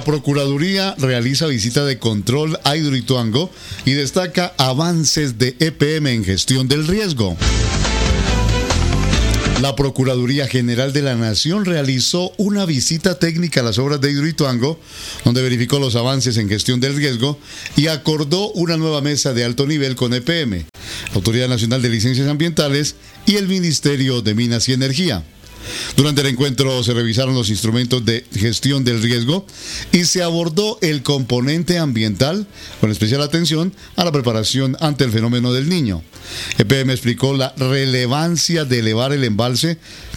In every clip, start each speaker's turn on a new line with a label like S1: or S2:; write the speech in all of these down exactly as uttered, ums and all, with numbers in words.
S1: La Procuraduría realiza visita de control a Hidroituango y destaca avances de E P M en gestión del riesgo. La Procuraduría General de la Nación realizó una visita técnica a las obras de Hidroituango, donde verificó los avances en gestión del riesgo y acordó una nueva mesa de alto nivel con E P M, la Autoridad Nacional de Licencias Ambientales y el Ministerio de Minas y Energía. Durante el encuentro se revisaron los instrumentos de gestión del riesgo y se abordó el componente ambiental, con especial atención a la preparación ante el fenómeno del Niño. E P M explicó la relevancia de elevar el embalse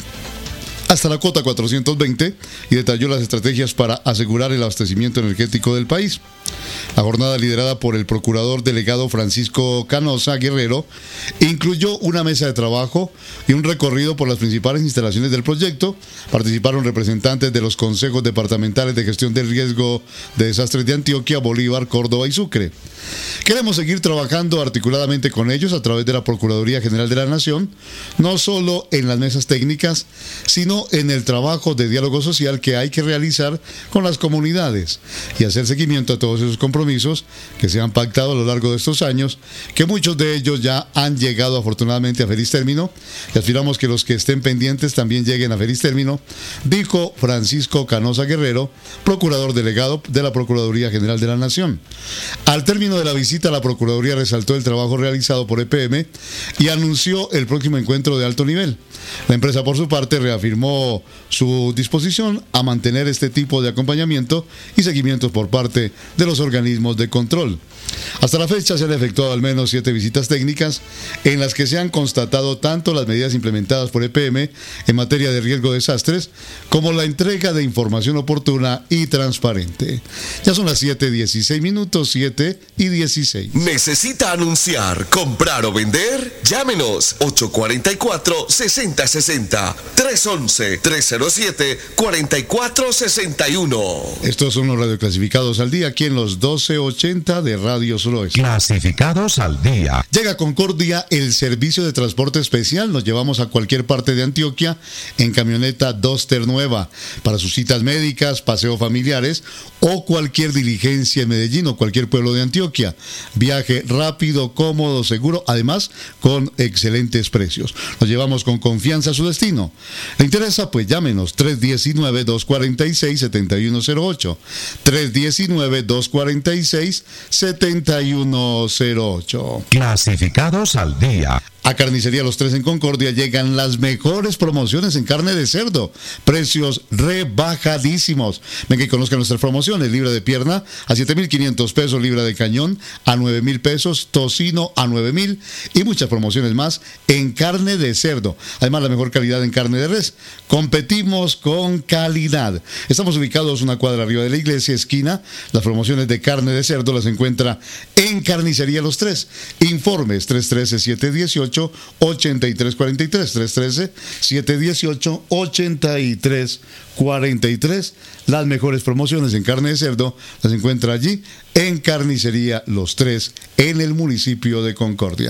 S1: hasta la cota cuatrocientos veinte y detalló las estrategias para asegurar el abastecimiento energético del país. La jornada, liderada por el procurador delegado Francisco Canosa Guerrero, incluyó una mesa de trabajo y un recorrido por las principales instalaciones del proyecto. Participaron representantes de los consejos departamentales de gestión del riesgo de desastres de Antioquia, Bolívar, Córdoba y Sucre. Queremos seguir trabajando articuladamente con ellos a través de la Procuraduría General de la Nación, no solo en las mesas técnicas, sino en el trabajo de diálogo social que hay que realizar con las comunidades y hacer seguimiento a todos esos compromisos que se han pactado a lo largo de estos años, que muchos de ellos ya han llegado afortunadamente a feliz término, y aspiramos que los que estén pendientes también lleguen a feliz término, dijo Francisco Canosa Guerrero, procurador delegado de la Procuraduría General de la Nación. Al término de la visita, la Procuraduría resaltó el trabajo realizado por E P M y anunció el próximo encuentro de alto nivel. La empresa, por su parte, reafirmó su disposición a mantener este tipo de acompañamiento y seguimientos por parte de los organismos de control. Hasta la fecha se han efectuado al menos siete visitas técnicas en las que se han constatado tanto las medidas implementadas por E P M en materia de riesgo de desastres como la entrega de información oportuna y transparente. Ya son las siete y dieciséis minutos, siete y dieciséis.
S2: ¿Necesita anunciar, comprar o vender? Llámenos ocho cuatro cuatro, seis cero seis cero, tres uno uno, tres cero siete, cuatro cuatro seis uno.
S1: Estos son los radioclasificados al día aquí en los doce ochenta de Radio Suroeste.
S3: Clasificados al día.
S1: Llega a Concordia el servicio de transporte especial. Nos llevamos a cualquier parte de Antioquia en camioneta Duster nueva para sus citas médicas, paseos familiares o cualquier diligencia en Medellín o cualquier pueblo de Antioquia. Viaje rápido, cómodo, seguro, además con excelentes precios. Nos llevamos con confianza a su destino. ¿Le interesa? Pues llámenos tres uno nueve, dos cuatro seis, siete uno cero ocho. tres uno nueve, dos cuatro seis, siete uno cero ocho.
S3: Clasificados al día.
S1: A Carnicería Los Tres en Concordia llegan las mejores promociones en carne de cerdo. Precios rebajadísimos. Venga y conozca nuestras promociones. Libra de pierna a siete mil quinientos pesos, libra de cañón a nueve mil pesos, tocino a nueve mil y muchas promociones más en carne de cerdo. Además, la mejor calidad en carne de res. Competimos con calidad. Estamos ubicados una cuadra arriba de la iglesia, esquina. Las promociones de carne de cerdo las encuentra en Carnicería Los Tres. Informes tres uno tres, siete uno ocho, ocho tres cuatro tres, tres uno tres, siete uno ocho, ocho tres cuatro tres. Las mejores promociones en carne de cerdo las encuentra allí en Carnicería Los Tres, en el municipio de Concordia.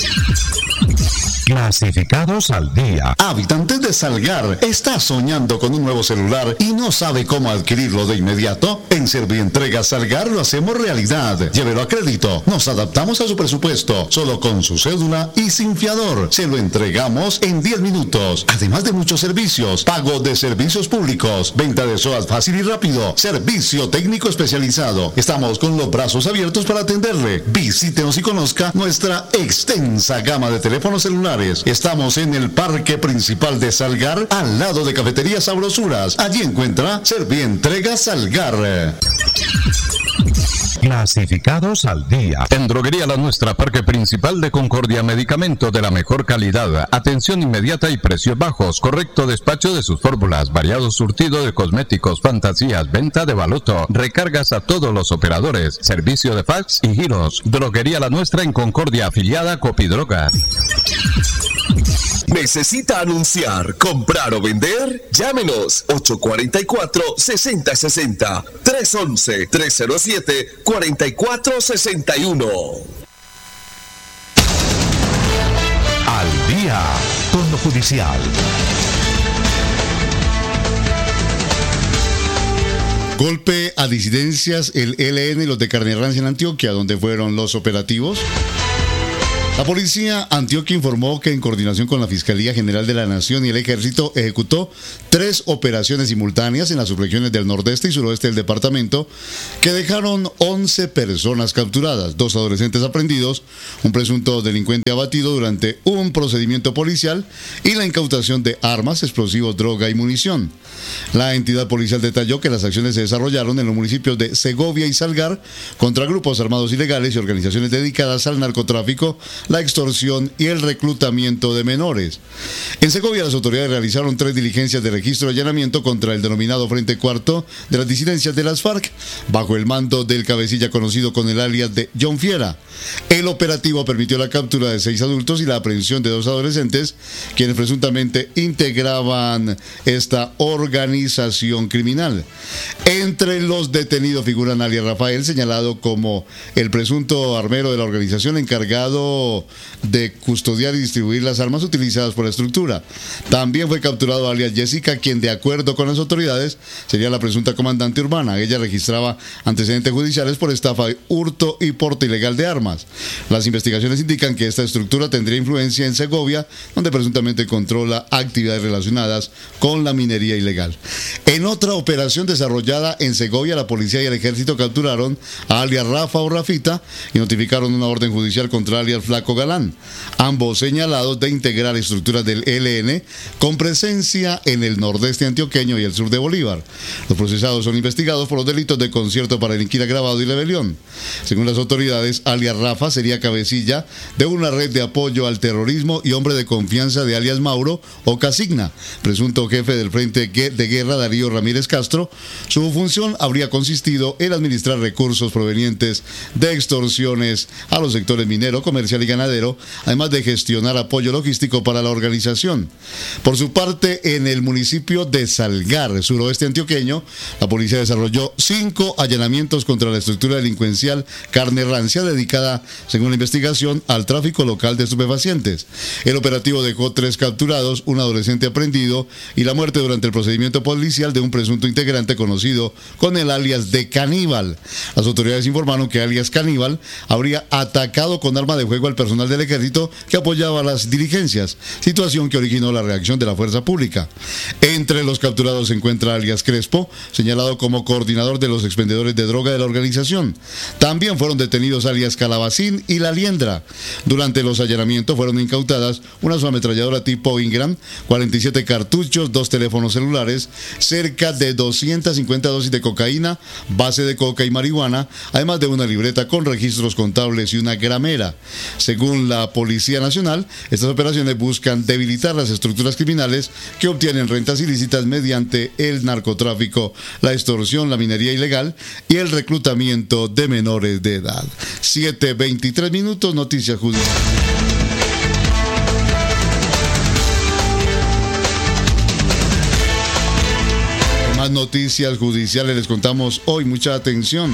S3: Clasificados al día.
S1: Habitantes de Salgar, ¿está soñando con un nuevo celular y no sabe cómo adquirirlo de inmediato? En Servientrega Salgar lo hacemos realidad. Llévelo a crédito. Nos adaptamos a su presupuesto. Solo con su cédula y sin fiador. Se lo entregamos en diez minutos. Además de muchos servicios. Pago de servicios públicos. Venta de SOAT fácil y rápido. Servicio técnico especializado. Estamos con los brazos abiertos para atenderle. Visítenos y conozca nuestra extensa gama de teléfonos celulares. Estamos en el parque principal de Salgar, al lado de Cafetería Sabrosuras. Allí encuentra Servientrega Salgar.
S3: Clasificados al día.
S4: En Droguería La Nuestra, Parque Principal de Concordia, medicamento de la mejor calidad, atención inmediata y precios bajos, correcto despacho de sus fórmulas, variado surtido de cosméticos, fantasías, venta de baloto, recargas a todos los operadores, servicio de fax y giros. Droguería La Nuestra en Concordia, afiliada a Copidroga.
S2: ¿Necesita anunciar, comprar o vender? Llámenos ocho cuatro cuatro, seis cero seis cero, tres uno uno, tres cero siete, cuatro cuatro seis uno.
S3: Al día con lo judicial.
S1: Golpe a disidencias, el E L N y los de Carne Rancia en Antioquia, donde fueron los operativos. La policía Antioquia informó que en coordinación con la Fiscalía General de la Nación y el Ejército ejecutó tres operaciones simultáneas en las subregiones del nordeste y suroeste del departamento que dejaron once personas capturadas, dos adolescentes aprehendidos, un presunto delincuente abatido durante un procedimiento policial y la incautación de armas, explosivos, droga y munición. La entidad policial detalló que las acciones se desarrollaron en los municipios de Segovia y Salgar contra grupos armados ilegales y organizaciones dedicadas al narcotráfico, la extorsión y el reclutamiento de menores. En Segovia, las autoridades realizaron tres diligencias de registro y allanamiento contra el denominado Frente Cuarto de las disidencias de las FARC, bajo el mando del cabecilla conocido con el alias de John Fiera. El operativo permitió la captura de seis adultos y la aprehensión de dos adolescentes, quienes presuntamente integraban esta organización criminal. Entre los detenidos figuran alias Rafael, señalado como el presunto armero de la organización encargado de custodiar y distribuir las armas utilizadas por la estructura. También fue capturado alias Jessica, quien de acuerdo con las autoridades sería la presunta comandante urbana. Ella registraba antecedentes judiciales por estafa, hurto y porte ilegal de armas. Las investigaciones indican que esta estructura tendría influencia en Segovia, donde presuntamente controla actividades relacionadas con la minería ilegal. En otra operación desarrollada en Segovia, la policía y el ejército capturaron a alias Rafa o Rafita y notificaron una orden judicial contra alias Flaco Galán, ambos señalados de integrar estructuras del E L N con presencia en el nordeste antioqueño y el sur de Bolívar. Los procesados son investigados por los delitos de concierto para delinquir agravado y rebelión. Según las autoridades, alias Rafa sería cabecilla de una red de apoyo al terrorismo y hombre de confianza de alias Mauro o Casigna, presunto jefe del Frente de Guerra Darío Ramírez Castro. Su función habría consistido en administrar recursos provenientes de extorsiones a los sectores minero, comercial y ganadero, además de gestionar apoyo logístico para la organización. Por su parte, en el municipio de Salgar, suroeste antioqueño, la policía desarrolló cinco allanamientos contra la estructura delincuencial Carne Rancia, dedicada, según la investigación, al tráfico local de estupefacientes. El operativo dejó tres capturados, un adolescente aprehendido y la muerte durante el procedimiento policial de un presunto integrante conocido con el alias de Caníbal. Las autoridades informaron que alias Caníbal habría atacado con arma de fuego al personal del ejército que apoyaba las diligencias, situación que originó la reacción de la fuerza pública. Entre los capturados se encuentra alias Crespo, señalado como coordinador de los expendedores de droga de la organización. También fueron detenidos alias Calabacín y La Liendra. Durante los allanamientos fueron incautadas una subametralladora tipo Ingram, cuarenta y siete cartuchos, dos teléfonos celulares, cerca de doscientas cincuenta dosis de cocaína, base de coca y marihuana, además de una libreta con registros contables y una gramera. Según la Policía Nacional, estas operaciones buscan debilitar las estructuras criminales que obtienen rentas ilícitas mediante el narcotráfico, la extorsión, la minería ilegal y el reclutamiento de menores de edad. siete veintitrés minutos, noticias judiciales. Más noticias judiciales les contamos hoy, mucha atención.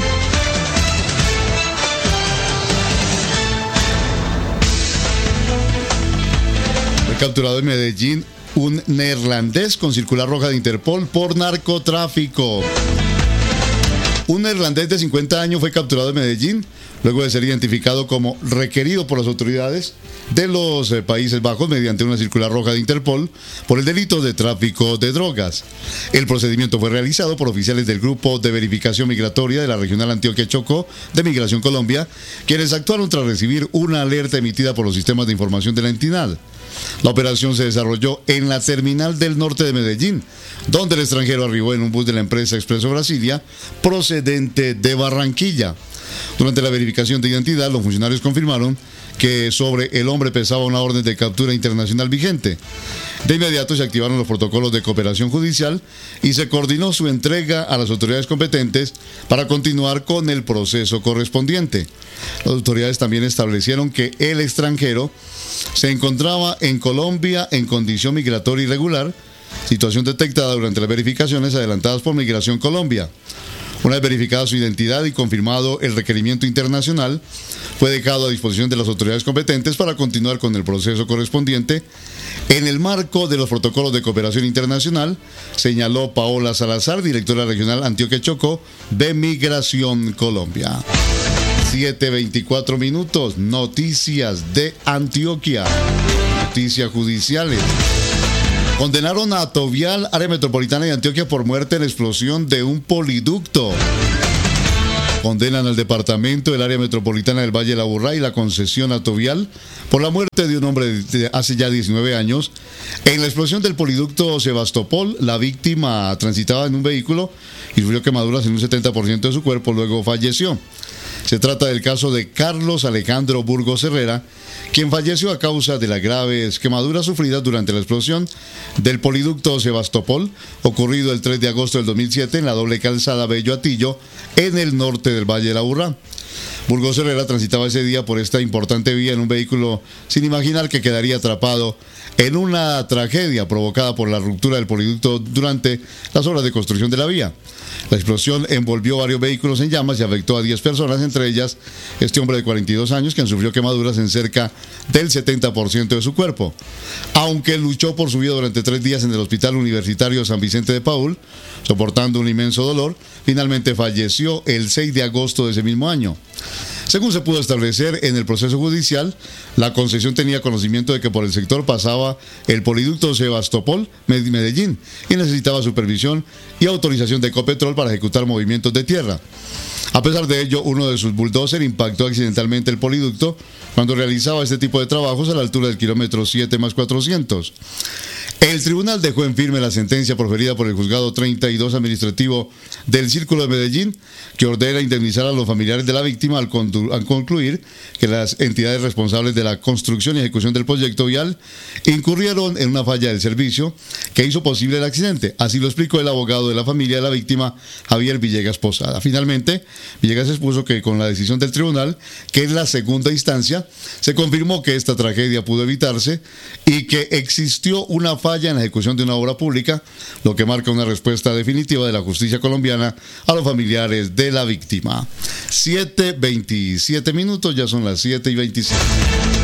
S1: Capturado en Medellín un neerlandés con circular roja de Interpol por narcotráfico. Un neerlandés de cincuenta años fue capturado en Medellín luego de ser identificado como requerido por las autoridades de los eh, Países Bajos mediante una circular roja de Interpol por el delito de tráfico de drogas. El procedimiento fue realizado por oficiales del Grupo de Verificación Migratoria de la Regional Antioquia Chocó de Migración Colombia, quienes actuaron tras recibir una alerta emitida por los sistemas de información de la entidad. La operación se desarrolló en la terminal del norte de Medellín, donde el extranjero arribó en un bus de la empresa Expreso Brasilia, procedente de Barranquilla. Durante la verificación de identidad, los funcionarios confirmaron que sobre el hombre pesaba una orden de captura internacional vigente. De inmediato se activaron los protocolos de cooperación judicial y se coordinó su entrega a las autoridades competentes para continuar con el proceso correspondiente. Las autoridades también establecieron que el extranjero se encontraba en Colombia en condición migratoria irregular, situación detectada durante las verificaciones adelantadas por Migración Colombia. Una vez verificada su identidad y confirmado el requerimiento internacional, fue dejado a disposición de las autoridades competentes para continuar con el proceso correspondiente en el marco de los protocolos de cooperación internacional, señaló Paola Salazar, directora regional Antioquia-Chocó de Migración Colombia. siete veinticuatro minutos, noticias de Antioquia, noticias judiciales. Condenaron a Tovial, área metropolitana de Antioquia, por muerte en explosión de un poliducto. Condenan al departamento del área metropolitana del Valle de Aburrá y la concesión a Tovial por la muerte de un hombre de hace ya diecinueve años. En la explosión del poliducto Sebastopol, la víctima transitaba en un vehículo y sufrió quemaduras en un setenta por ciento de su cuerpo, luego falleció. Se trata del caso de Carlos Alejandro Burgos Herrera, quien falleció a causa de las graves quemaduras sufridas durante la explosión del poliducto Sebastopol, ocurrido el tres de agosto del dos mil siete en la doble calzada Bello Atillo, en el norte del Valle de Aburrá. Burgos Herrera transitaba ese día por esta importante vía en un vehículo sin imaginar que quedaría atrapado en una tragedia provocada por la ruptura del poliducto durante las obras de construcción de la vía. La explosión envolvió varios vehículos en llamas y afectó a diez personas, entre ellas este hombre de cuarenta y dos años, quien sufrió quemaduras en cerca del setenta por ciento de su cuerpo. Aunque luchó por su vida durante tres días en el Hospital Universitario San Vicente de Paúl, soportando un inmenso dolor, finalmente falleció el seis de agosto de ese mismo año. Según se pudo establecer en el proceso judicial, la concesión tenía conocimiento de que por el sector pasaba el poliducto Sebastopol Medellín y necesitaba supervisión y autorización de Ecopetrol para ejecutar movimientos de tierra. A pesar de ello, uno de sus bulldozers impactó accidentalmente el poliducto cuando realizaba este tipo de trabajos a la altura del kilómetro siete más cuatrocientos. El tribunal dejó en firme la sentencia proferida por el juzgado treinta y dos administrativo del Círculo de Medellín, que ordena indemnizar a los familiares de la víctima al, al concluir que las entidades responsables de la construcción y ejecución del proyecto vial incurrieron en una falla del servicio que hizo posible el accidente. Así lo explicó el abogado de la familia de la víctima, Javier Villegas Posada. Finalmente, Villegas expuso que con la decisión del tribunal, que es la segunda instancia, se confirmó que esta tragedia pudo evitarse y que existió una falla en la ejecución de una obra pública, lo que marca una respuesta definitiva de la justicia colombiana a los familiares de la víctima. siete veintisiete minutos, ya son las siete y veintisiete.